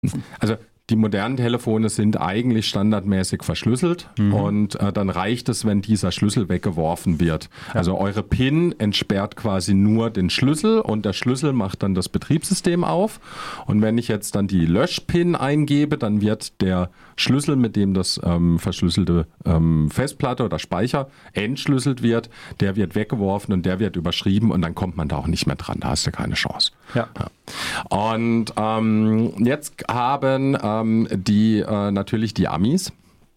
Also die modernen Telefone sind eigentlich standardmäßig verschlüsselt und dann reicht es, wenn dieser Schlüssel weggeworfen wird. Ja. Also eure PIN entsperrt quasi nur den Schlüssel und der Schlüssel macht dann das Betriebssystem auf. Und wenn ich jetzt dann die Lösch-PIN eingebe, dann wird der Schlüssel, mit dem das verschlüsselte Festplatte oder Speicher entschlüsselt wird, der wird weggeworfen und der wird überschrieben und dann kommt man da auch nicht mehr dran. Da hast du keine Chance. Ja. Und jetzt haben natürlich die Amis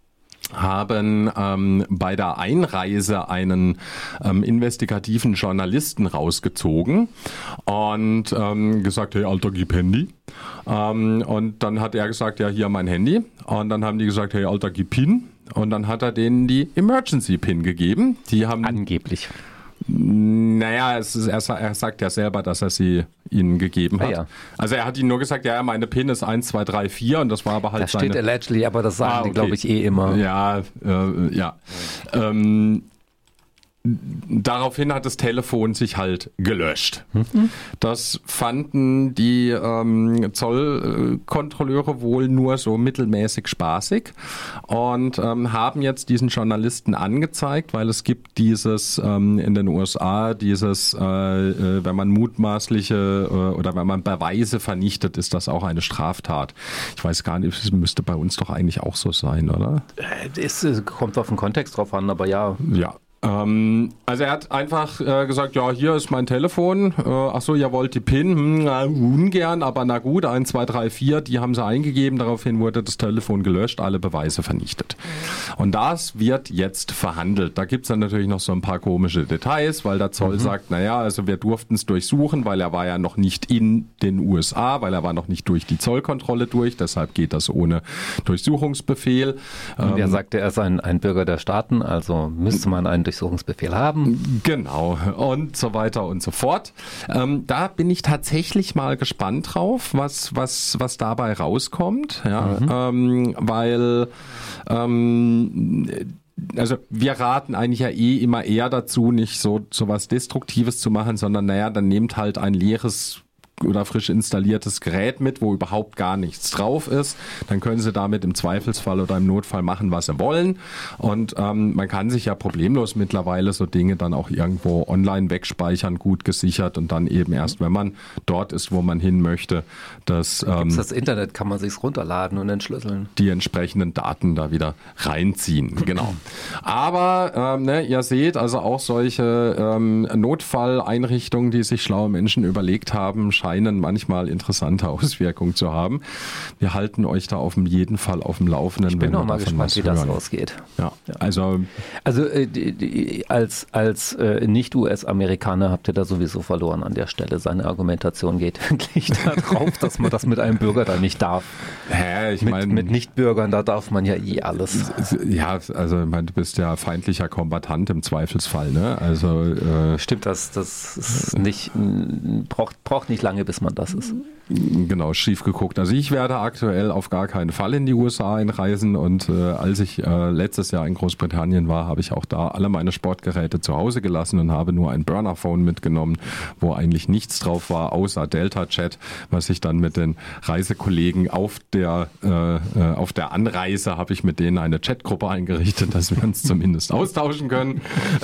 haben bei der Einreise einen investigativen Journalisten rausgezogen und gesagt, hey, Alter, gib Handy. Und dann hat er gesagt, ja, hier mein Handy. Und dann haben die gesagt, hey, Alter, gib PIN. Und dann hat er denen die Emergency-PIN gegeben. Die haben angeblich. Naja, er sagt ja selber, dass er sie ihnen gegeben hat. Ja. Also er hat ihnen nur gesagt, ja, meine PIN ist 1, 2, 3, 4 und das war aber halt das steht allegedly, aber das sagen die, glaube ich, immer. Ja, ja. Daraufhin hat das Telefon sich halt gelöscht. Das fanden die Zollkontrolleure wohl nur so mittelmäßig spaßig und haben jetzt diesen Journalisten angezeigt, weil es gibt dieses in den USA, dieses, wenn man mutmaßliche oder wenn man Beweise vernichtet, ist das auch eine Straftat. Ich weiß gar nicht, es müsste bei uns doch eigentlich auch so sein, oder? Es kommt auf den Kontext drauf an, aber ja. Ja. Also er hat einfach gesagt, ja, hier ist mein Telefon. Ach so, ihr wollt die PIN? Ungern, aber na gut, 1, 2, 3, 4, die haben sie eingegeben. Daraufhin wurde das Telefon gelöscht, alle Beweise vernichtet. Und das wird jetzt verhandelt. Da gibt's dann natürlich noch so ein paar komische Details, weil der Zoll sagt, naja, also wir durften es durchsuchen, weil er war ja noch nicht in den USA, weil er war noch nicht durch die Zollkontrolle durch. Deshalb geht das ohne Durchsuchungsbefehl. Und er sagte, er ist ein Bürger der Staaten, also müsste man einen Durchsuchungsbefehl haben. Genau, und so weiter und so fort. Da bin ich tatsächlich mal gespannt drauf, was dabei rauskommt. Ja, weil also wir raten eigentlich ja immer eher dazu, nicht so was Destruktives zu machen, sondern naja, dann nehmt halt ein leeres oder frisch installiertes Gerät mit, wo überhaupt gar nichts drauf ist. Dann können Sie damit im Zweifelsfall oder im Notfall machen, was Sie wollen. Und man kann sich ja problemlos mittlerweile so Dinge dann auch irgendwo online wegspeichern, gut gesichert und dann eben erst, wenn man dort ist, wo man hin möchte, das Internet, kann man sich's runterladen und entschlüsseln. Die entsprechenden Daten da wieder reinziehen. Genau. Aber ihr seht, also auch solche Notfalleinrichtungen, die sich schlaue Menschen überlegt haben, scheinen manchmal interessante Auswirkungen zu haben. Wir halten euch da auf jeden Fall auf dem Laufenden. Ich bin noch mal gespannt, wie das ausgeht. Ja, also als Nicht-US-Amerikaner habt ihr da sowieso verloren an der Stelle. Seine Argumentation geht wirklich darauf, dass man das mit einem Bürger da nicht darf. Ich meine, mit Nichtbürgern, da darf man ja alles. Ja, also ich meine, du bist ja feindlicher Kombattant im Zweifelsfall, ne? Also stimmt, das ist nicht braucht nicht lange, bis man das ist. Genau, schief geguckt. Also ich werde aktuell auf gar keinen Fall in die USA einreisen und als ich letztes Jahr in Großbritannien war, habe ich auch da alle meine Sportgeräte zu Hause gelassen und habe nur ein Burner-Phone mitgenommen, wo eigentlich nichts drauf war, außer Delta-Chat, was ich dann mit den Reisekollegen auf der Anreise habe ich mit denen eine Chatgruppe eingerichtet, dass wir uns zumindest austauschen können.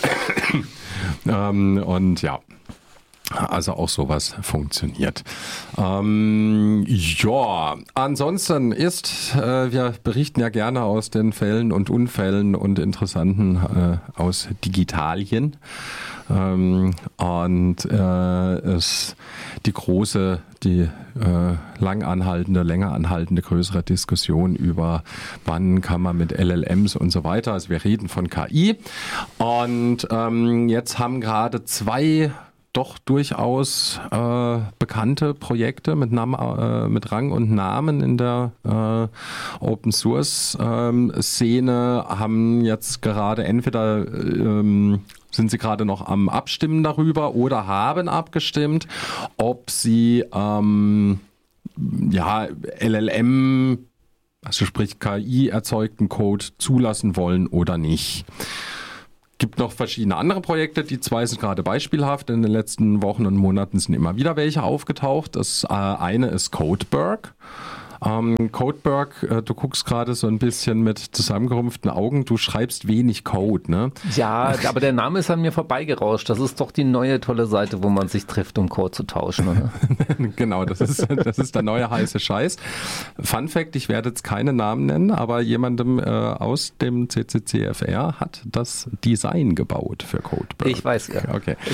Und ja. Also auch sowas funktioniert. Ja, ansonsten wir berichten ja gerne aus den Fällen und Unfällen und Interessanten aus Digitalien. Und ist länger anhaltende, größere Diskussion über wann kann man mit LLMs und so weiter. Also wir reden von KI. Und jetzt haben gerade 2 doch durchaus bekannte Projekte mit Rang und Namen in der Open Source Szene haben jetzt gerade entweder sind sie gerade noch am Abstimmen darüber oder haben abgestimmt, ob sie LLM, also sprich KI erzeugten Code zulassen wollen oder nicht. Gibt noch verschiedene andere Projekte, die 2 sind gerade beispielhaft. In den letzten Wochen und Monaten sind immer wieder welche aufgetaucht. Das eine ist Codeberg. Codeberg, du guckst gerade so ein bisschen mit zusammengerümpften Augen, du schreibst wenig Code, ne? Ja, aber der Name ist an mir vorbeigerauscht. Das ist doch die neue tolle Seite, wo man sich trifft, um Code zu tauschen, oder? Genau, das ist der neue heiße Scheiß. Fun Fact, ich werde jetzt keine Namen nennen, aber jemandem aus dem CCCFR hat das Design gebaut für Codeberg. Ich weiß, ja. Okay. Ich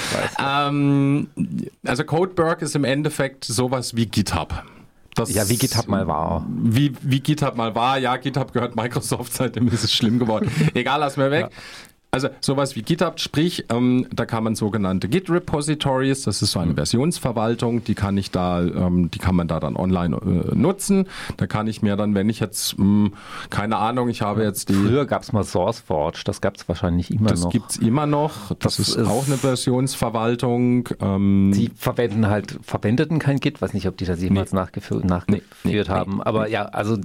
weiß. Also Codeberg ist im Endeffekt sowas wie GitHub. Wie GitHub mal war. Wie GitHub mal war. Ja, GitHub gehört Microsoft, seitdem ist es schlimm geworden. Egal, lass mir weg. Ja. Also sowas wie GitHub, sprich, da kann man sogenannte Git-Repositories, das ist so eine Versionsverwaltung, die kann man da dann online nutzen. Da kann ich mir dann, wenn ich jetzt, keine Ahnung, ich habe jetzt die... Früher gab es mal SourceForge, das gab es wahrscheinlich immer noch. Das gibt es immer noch, das ist auch eine Versionsverwaltung. Die verwendeten kein Git, weiß nicht, ob die das jemals nachgeführt haben, aber ja, also...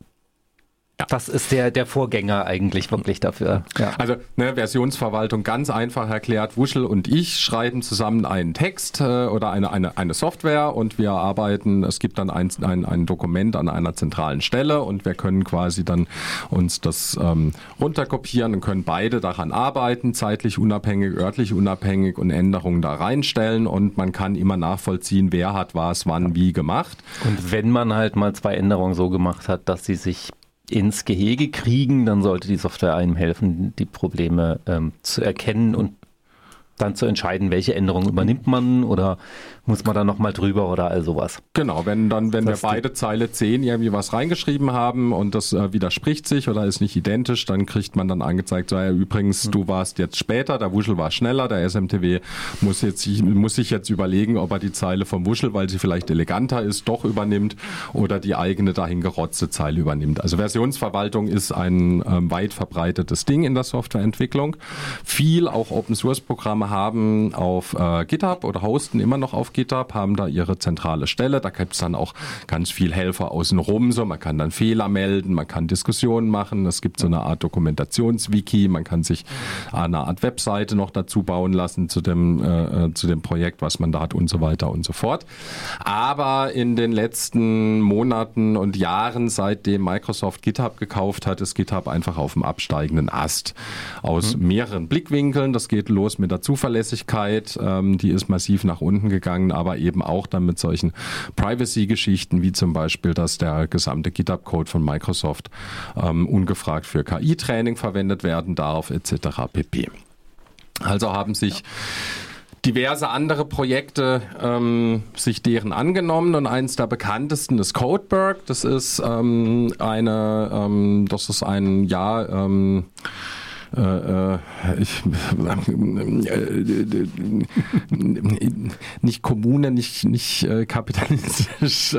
Ja. Das ist der Vorgänger eigentlich wirklich dafür. Ja. Also Versionsverwaltung ganz einfach erklärt. Wuschel und ich schreiben zusammen einen Text oder eine Software und wir arbeiten, es gibt dann ein Dokument an einer zentralen Stelle und wir können quasi dann uns das runterkopieren und können beide daran arbeiten, zeitlich unabhängig, örtlich unabhängig und Änderungen da reinstellen und man kann immer nachvollziehen, wer hat was, wann, wie gemacht. Und wenn man halt mal 2 Änderungen so gemacht hat, dass sie sich ins Gehege kriegen, dann sollte die Software einem helfen, die Probleme zu erkennen und dann zu entscheiden, welche Änderungen übernimmt man oder muss man da nochmal drüber oder all sowas. Genau, wenn wir beide Zeile 10 irgendwie was reingeschrieben haben und das widerspricht sich oder ist nicht identisch, dann kriegt man dann angezeigt, so ja, übrigens, du warst jetzt später, der Wuschel war schneller, der SMTW muss sich jetzt überlegen, ob er die Zeile vom Wuschel, weil sie vielleicht eleganter ist, doch übernimmt oder die eigene dahin gerotzte Zeile übernimmt. Also Versionsverwaltung ist ein weit verbreitetes Ding in der Softwareentwicklung. Viel auch Open-Source-Programme haben auf GitHub oder hosten immer noch auf GitHub, haben da ihre zentrale Stelle. Da gibt es dann auch ganz viel Helfer außenrum. So, man kann dann Fehler melden, man kann Diskussionen machen. Es gibt so eine Art Dokumentationswiki. Man kann sich eine Art Webseite noch dazu bauen lassen zu dem Projekt, was man da hat und so weiter und so fort. Aber in den letzten Monaten und Jahren, seitdem Microsoft GitHub gekauft hat, ist GitHub einfach auf dem absteigenden Ast. Aus mehreren Blickwinkeln. Das geht los mit der Zuverlässigkeit. Die ist massiv nach unten gegangen, aber eben auch dann mit solchen Privacy-Geschichten, wie zum Beispiel, dass der gesamte GitHub-Code von Microsoft ungefragt für KI-Training verwendet werden darf, etc. pp. Also haben sich diverse andere Projekte sich deren angenommen und eins der bekanntesten ist Codeberg. Das ist nicht Kommune, nicht kapitalistisch,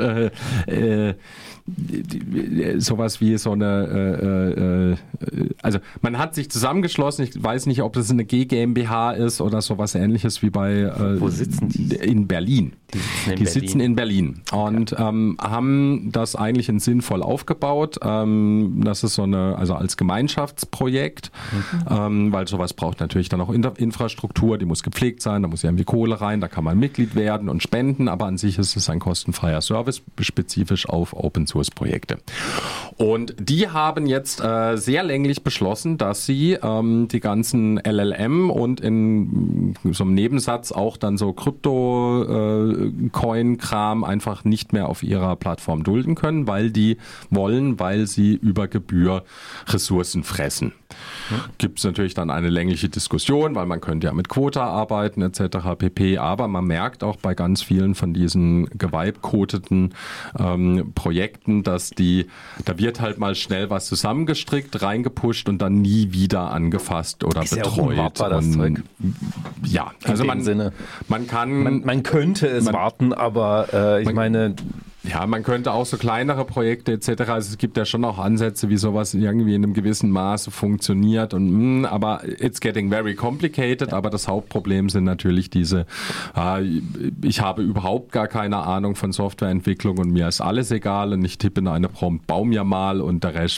sowas wie so eine, also man hat sich zusammengeschlossen, ich weiß nicht, ob das eine G GmbH ist oder sowas ähnliches wie bei Wo sitzen die? In Berlin. Die sitzen in Berlin und haben das eigentlich sinnvoll aufgebaut. Das ist also als Gemeinschaftsprojekt, weil sowas braucht natürlich dann auch Infrastruktur, die muss gepflegt sein, da muss irgendwie Kohle rein, da kann man Mitglied werden und spenden, aber an sich ist es ein kostenfreier Service, spezifisch auf Open-Source-Projekte. Und die haben jetzt sehr länglich beschlossen, dass sie die ganzen LLM und in so einem Nebensatz auch dann so Krypto-Coin-Kram einfach nicht mehr auf ihrer Plattform dulden können, weil sie über Gebühr Ressourcen fressen. Gibt es natürlich dann eine längliche Diskussion, weil man könnte ja mit Quota arbeiten etc. pp. Aber man merkt auch bei ganz vielen von diesen gewibecodeten Projekten, dass da wird halt mal schnell was zusammengestrickt, reingepusht und dann nie wieder angefasst oder betreut. Ja, das Zeug. Ja, also man könnte es warten, aber ich meine... Ja, man könnte auch so kleinere Projekte etc. Also es gibt ja schon auch Ansätze, wie sowas irgendwie in einem gewissen Maße funktioniert aber it's getting very complicated. Aber das Hauptproblem sind natürlich ich habe überhaupt gar keine Ahnung von Softwareentwicklung und mir ist alles egal und ich tippe in eine Prompt, bau mir mal und der Rest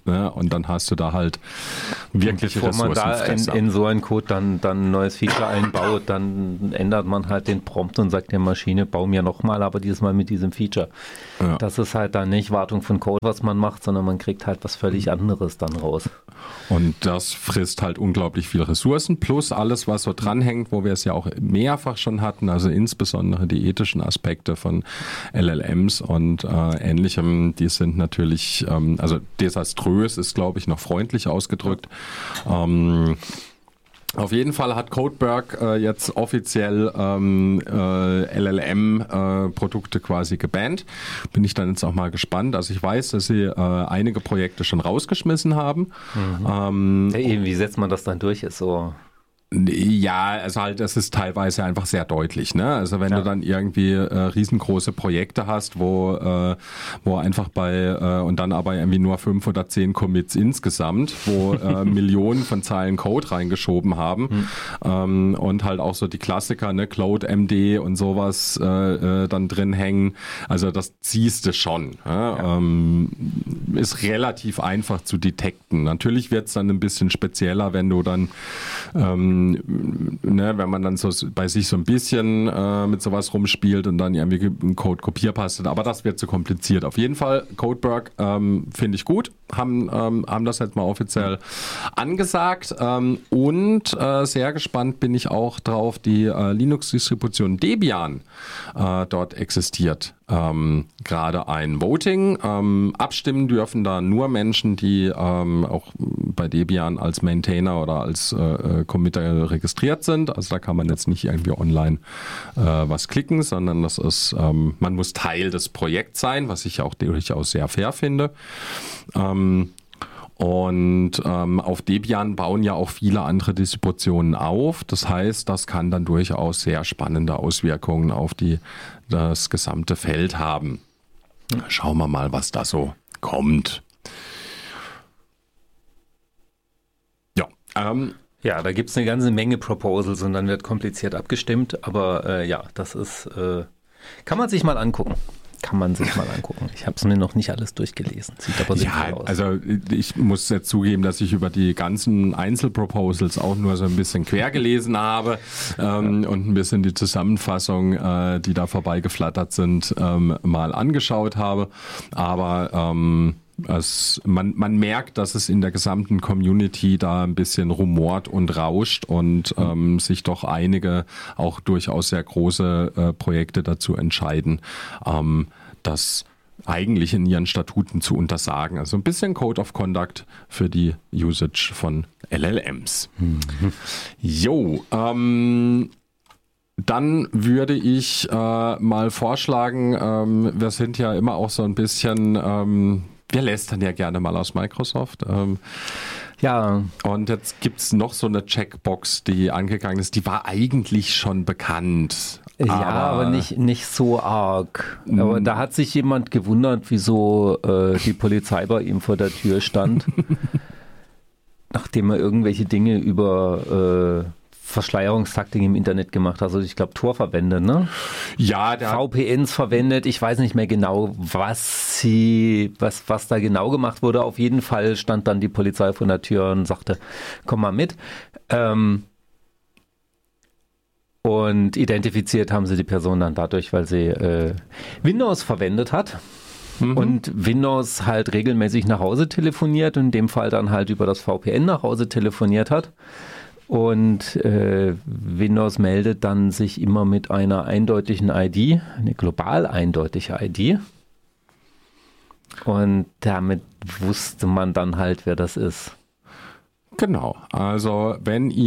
Ne? Und dann hast du da halt wirkliche Bevor man da Ressourcenfresser. in so einen Code dann ein neues Feature einbaut, dann ändert man halt den Prompt und sagt der Maschine, bau mir nochmal, aber dieses Mal mit diesem Feature. Ja. Das ist halt dann nicht Wartung von Code, was man macht, sondern man kriegt halt was völlig anderes dann raus. Und das frisst halt unglaublich viel Ressourcen, plus alles, was so dranhängt, wo wir es ja auch mehrfach schon hatten, also insbesondere die ethischen Aspekte von LLMs und Ähnlichem, die sind natürlich, also desaströs ist, glaube ich, noch freundlich ausgedrückt. Auf jeden Fall hat Codeberg jetzt offiziell LLM-Produkte quasi gebannt. Bin ich dann jetzt auch mal gespannt. Also ich weiß, dass sie einige Projekte schon rausgeschmissen haben. Wie setzt man das dann durch? Ist so. Ja, also halt, das ist teilweise einfach sehr deutlich, ne? Also wenn du dann irgendwie riesengroße Projekte hast, wo einfach und dann aber irgendwie nur 5 oder 10 Commits insgesamt, wo Millionen von Zeilen Code reingeschoben haben und halt auch so die Klassiker, ne, Cloud MD und sowas dann drin hängen. Also das siehst du schon. Ist relativ einfach zu detekten. Natürlich wird es dann ein bisschen spezieller, wenn du dann wenn man dann so bei sich so ein bisschen mit sowas rumspielt und dann irgendwie einen Code kopierpastet, aber das wird zu kompliziert. Auf jeden Fall, Codeberg finde ich gut, haben das jetzt mal offiziell angesagt und sehr gespannt bin ich auch drauf, die Linux-Distribution Debian dort existiert. Gerade ein Voting. Abstimmen dürfen da nur Menschen, die auch bei Debian als Maintainer oder als Committer registriert sind. Also da kann man jetzt nicht irgendwie online was klicken, sondern das ist, man muss Teil des Projekts sein, was ich auch durchaus sehr fair finde. Und auf Debian bauen ja auch viele andere Distributionen auf. Das heißt, das kann dann durchaus sehr spannende Auswirkungen auf das gesamte Feld haben. Schauen wir mal, was da so kommt. Ja, ja, da gibt es eine ganze Menge Proposals und dann wird kompliziert abgestimmt. Aber das ist, kann man sich mal angucken. Ich habe es mir noch nicht alles durchgelesen. Sieht aber sinnvoll aus. Also ich muss jetzt zugeben, dass ich über die ganzen Einzelproposals auch nur so ein bisschen quer gelesen habe und ein bisschen die Zusammenfassung, die da vorbeigeflattert sind, mal angeschaut habe. Aber man merkt, dass es in der gesamten Community da ein bisschen rumort und rauscht und sich doch einige auch durchaus sehr große Projekte dazu entscheiden, das eigentlich in ihren Statuten zu untersagen. Also ein bisschen Code of Conduct für die Usage von LLMs. Jo, dann würde ich mal vorschlagen, wir sind ja immer auch so ein bisschen... wir lästern ja gerne mal aus Microsoft. Ja. Und jetzt gibt es noch so eine Checkbox, die angegangen ist. Die war eigentlich schon bekannt. Aber nicht so arg. Aber da hat sich jemand gewundert, wieso die Polizei bei ihm vor der Tür stand, nachdem er irgendwelche Dinge über Verschleierungstaktik im Internet gemacht hat. Also ich glaube Tor verwendet, ne? Ja, VPNs verwendet. Ich weiß nicht mehr genau, was da genau gemacht wurde. Auf jeden Fall stand dann die Polizei vor der Tür und sagte, komm mal mit. Und identifiziert haben sie die Person dann dadurch, weil sie Windows verwendet hat. Und Windows halt regelmäßig nach Hause telefoniert und in dem Fall dann halt über das VPN nach Hause telefoniert hat. Und Windows meldet dann sich immer mit einer eindeutigen ID, eine global eindeutige ID. Und damit wusste man dann halt, wer das ist. Genau, also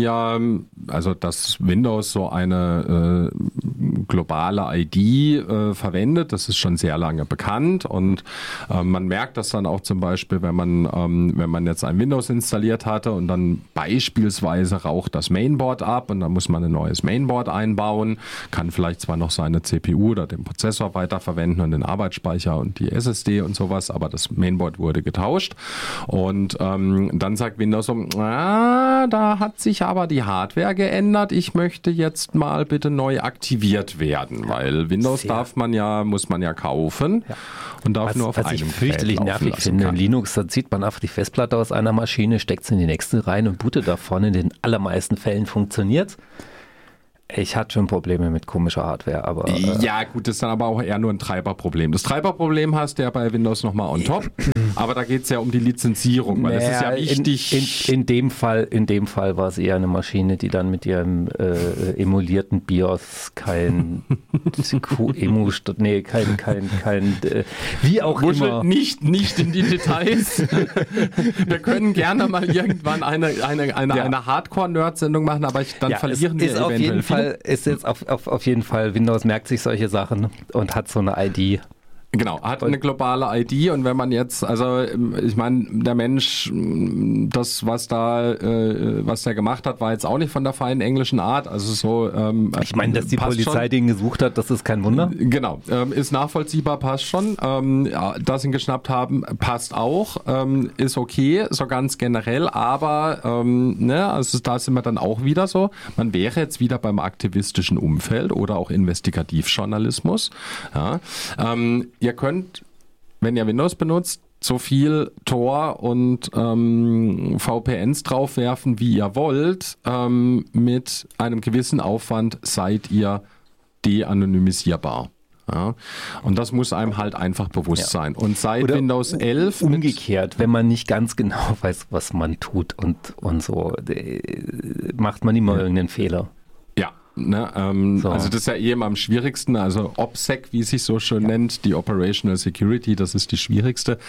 dass Windows so eine globale ID verwendet, das ist schon sehr lange bekannt und man merkt das dann auch zum Beispiel, wenn man jetzt ein Windows installiert hatte und dann beispielsweise raucht das Mainboard ab und dann muss man ein neues Mainboard einbauen, kann vielleicht zwar noch seine CPU oder den Prozessor weiterverwenden und den Arbeitsspeicher und die SSD und sowas, aber das Mainboard wurde getauscht und dann sagt Windows so, da hat sich aber die Hardware geändert. Ich möchte jetzt mal bitte neu aktiviert installiert werden, weil Windows muss man ja kaufen und darf nur auf einem Was ich fürchterlich nervig finde in Linux, da zieht man einfach die Festplatte aus einer Maschine, steckt sie in die nächste rein und bootet davon. In den allermeisten Fällen funktioniert. Ich hatte schon Probleme mit komischer Hardware, aber... ja gut, das ist dann aber auch eher nur ein Treiberproblem. Das Treiberproblem hast du ja bei Windows nochmal on top, aber da geht es ja um die Lizenzierung, weil das ist ja wichtig. In dem Fall war es eher eine Maschine, die dann mit ihrem emulierten BIOS kein wie auch immer. Nicht in die Details. Wir können gerne mal irgendwann eine Hardcore-Nerd-Sendung machen, aber dann verlieren wir eventuell viel. Ist jetzt auf jeden Fall, Windows merkt sich solche Sachen und hat so eine ID. Genau, hat eine globale ID und wenn man jetzt, also ich meine, der Mensch, das, was der gemacht hat, war jetzt auch nicht von der feinen englischen Art, also so... ich meine, dass die Polizei schon den gesucht hat, das ist kein Wunder. Genau, ist nachvollziehbar, passt schon. Dass sie ihn geschnappt haben, passt auch, ist okay, so ganz generell, aber also da sind wir dann auch wieder so, man wäre jetzt wieder beim aktivistischen Umfeld oder auch Investigativjournalismus, ja. Ihr könnt, wenn ihr Windows benutzt, so viel Tor und VPNs draufwerfen, wie ihr wollt. Mit einem gewissen Aufwand seid ihr de-anonymisierbar. Ja, und das muss einem halt einfach bewusst sein. Und seit oder Windows 11... Umgekehrt, wenn man nicht ganz genau weiß, was man tut und so, macht man immer irgendeinen Fehler. Ne, also das ist ja immer am schwierigsten, also OPSEC, wie es sich so schön nennt, die Operational Security, das ist die schwierigste.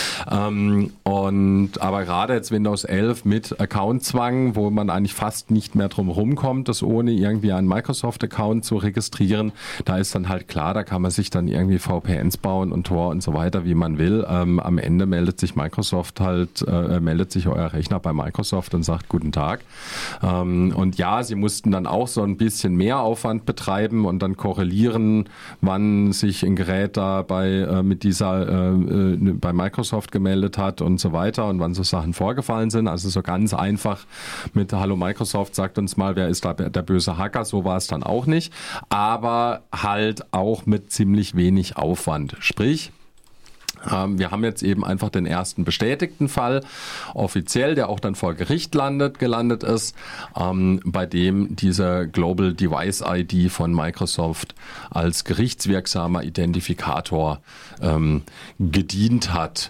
Aber gerade jetzt Windows 11 mit Accountzwang, wo man eigentlich fast nicht mehr drum rumkommt, das ohne irgendwie einen Microsoft-Account zu registrieren, da ist dann halt klar, da kann man sich dann irgendwie VPNs bauen und Tor und so weiter, wie man will. Am Ende meldet sich euer Rechner bei Microsoft und sagt Guten Tag. Und ja, sie mussten dann auch so ein bisschen mehr Aufwand betreiben und dann korrelieren, wann sich ein Gerät da bei Microsoft gemeldet hat und so weiter und wann so Sachen vorgefallen sind. Also so ganz einfach mit Hallo Microsoft, sagt uns mal, wer ist da der böse Hacker, so war es dann auch nicht. Aber halt auch mit ziemlich wenig Aufwand. Sprich, wir haben jetzt eben einfach den ersten bestätigten Fall, offiziell, der auch dann vor Gericht gelandet ist, bei dem diese Global Device ID von Microsoft als gerichtswirksamer Identifikator gedient hat.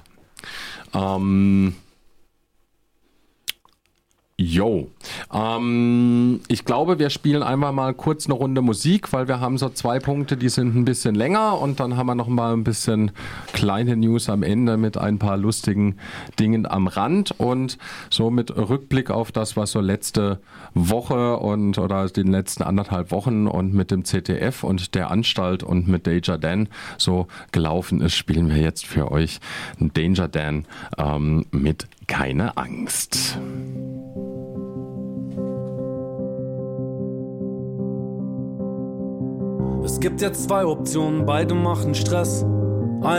Ich glaube, wir spielen einfach mal kurz eine Runde Musik, weil wir haben so 2 Punkte, die sind ein bisschen länger und dann haben wir noch mal ein bisschen kleine News am Ende mit ein paar lustigen Dingen am Rand und so mit Rückblick auf das, was so letzte Woche oder den letzten 1,5 Wochen und mit dem ZDF und der Anstalt und mit Danger Dan so gelaufen ist, spielen wir jetzt für euch Danger Dan mit Keine Angst. Es gibt jetzt 2 Optionen, beide machen Stress.